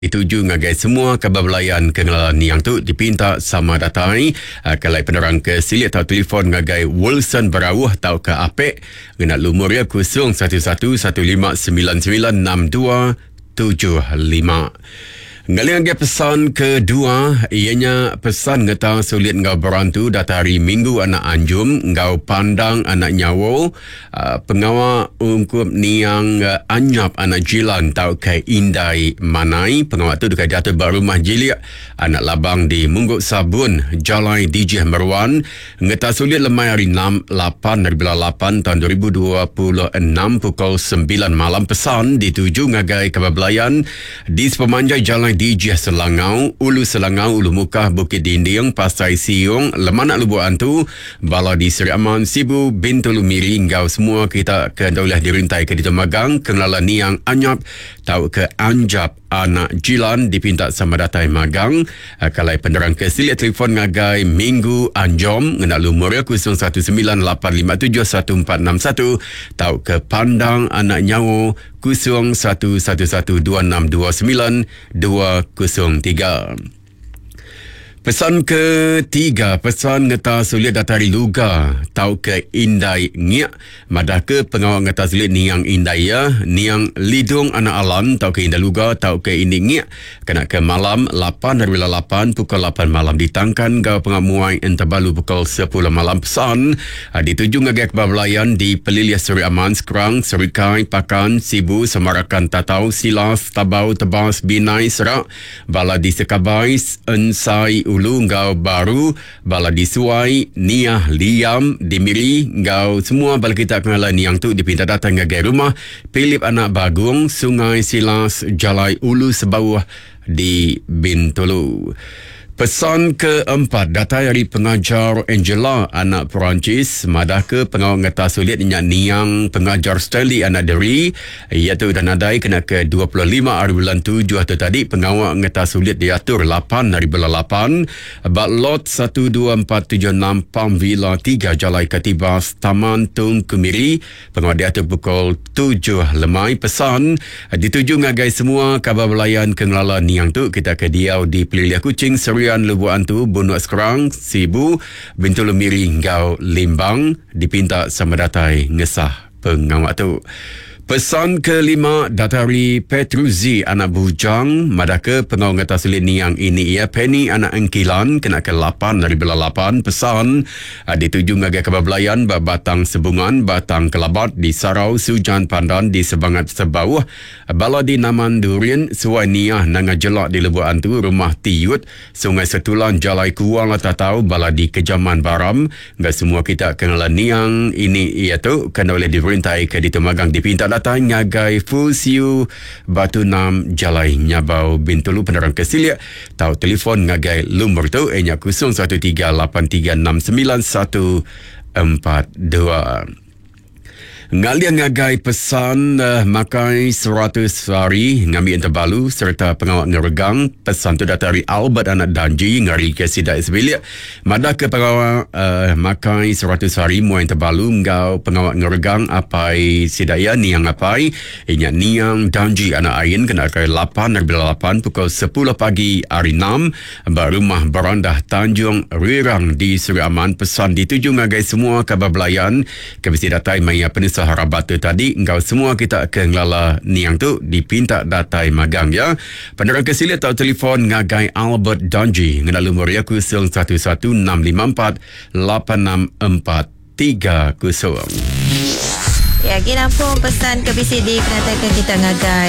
Dituju ngagai semua kabar belayan kengenalan yang tu dipinta sama datai kalai penerang ke silik atau telefon ngagai Wilson Berawuh tau ke apek ngena lumur ya 011159996275. Ngali ngagai pesan kedua ianya pesan ngeta sulit ngau berantu datari minggu anak anjum ngau pandang anak nyawo pengawa ungkup niang anyap anak jilan tau kai indai manai pengawa tu dekat jatuh baru rumah jilik anak labang di Mungguk Sabun Jalai DJ Merwan ngeta sulit lemai hari 8 dari bila 8 tahun 2026 pukul 9 malam pesan dituju ngagai kabar belayan di sepemanjai Jalai DJ Selangau, Ulu Selangau, Ulu Mukah, Bukit Dinding, Pasai Siung, Lemanak Lubu Antu, Bala di Seri Aman, Sibu, Bintulu Miri, ngau semua kita ke daulah dirintai ke Ditomagang, kengenalan niang anyap, tau ke anjap anak jilan dipinta sama datai magang. Kalai penerang ke silik telefon ngagai minggu anjom, ngena lumur 0198571461, tau ke pandang anak nyawo 0111262923. Pesan ketiga, pesan ngeta sulit datari luga tau ke indai ngiak madah ke pengawal ngeta sulit niang indai ya niang lidung anak alam tau ke indai luga tau ke indi ngiak kena ke malam 8 dari 8 pukul 8 malam ditangkan gau pengamuai entabalu pukul 10 malam pesan dituju ngagai kabar belayan di Pelilias Seri Aman Sekerang Serikai Pakan Sibu Semarakan Tatau Silas Tabau Tebas Binai Serak Bala di Sekabai Ensai Ulu ngau baru bala di Suai Niah Liam Dimiri ngau semua bala kita kenalan yang tu dipinta datang ngagai rumah Pilip Anak Bagung Sungai Silas Jalai Ulu Sebawah di Bintulu. Pesan keempat, data dari pengajar Angela anak Perancis madah ke pengawal ngeta sulit niang pengajar Stanley anak Deri iaitu dan adai kena ke 25 hari bulan 7 atau tadi pengawal ngeta sulit diatur 8 dari bulan 8 Batlot 12476 Palm Villa 3 Jalai Katibas Taman Tung Kumiri pengawal diatur pukul 7 lemai. Pesan dituju ngagai semua kabar belayan kengenalan niang tu kita ke diau di Peliliah Kuching Serian Lubu Antu, Bunuk Sekerang, Sibu, Bintulu Miri, ngau Limbang, dipinta sama datai ngesah pengawak tu. Pesan kelima, datari Petruzi anak Bujang, madaka pengawal ngeta sulit niang ini ia Penny anak Engkilan, kena ke 8 dari bila 8. Pesan dituju ngagai kabar belayan Batang Sebungan, Batang Kelabat di Sarau, Sujan Pandan di Sebangat Sebawah, Bala di Naman Durin, Suai Niah Nanga Jelak di Lebu Antu, Rumah Tiyut, Sungai Setulan, Jalai Kuala Tatau, Bala di Kejaman Baram. Nggak semua kita kenalan niang ini ia tu, kena oleh diperintai ke Ditomagang dipinta datang ngagai Fusiu Batu Nam Jalai Nyabau Bintulu penerang kesilik tau telefon ngagai lumur tu enya 0138399142. Ngalian ngagai pesan makai 100 hari ngambil terbalu serta pengawal ngeregang. Pesan tu datari Albert anak Danji ngari ke Sidak Sebilik madah ke pengawal makai 100 hari muai terbalu ngau pengawal ngeregang apai Sidaya niang apai inya niang Danji anak Ain kena ke 8 dari 8 pukul 10 pagi hari 6 Rumah Berandah Tanjung Rirang di Seri Aman. Pesan dituju ngagai semua kabar belayan ke besi datai maya penuh harabat tu tadi engkau semua kita akan lala niang tu dipinta datai magang ya. Penerang kesilik atau telefon ngagai Albert Danji ngena lumur ya 0116548643. Ya, kita pun pesan ke BCD penatakan kita ngagai